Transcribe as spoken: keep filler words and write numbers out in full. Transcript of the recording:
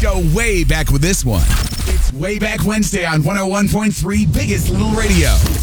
go way back with this one. It's Way Back Wednesday on one oh one point three Biggest Little Radio.